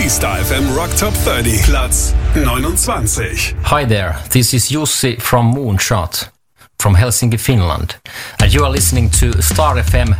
Star FM Rock Top 30, Platz 29. Hi there, this is Jussi from Moonshot, from Helsinki, Finland. And you are listening to Star FM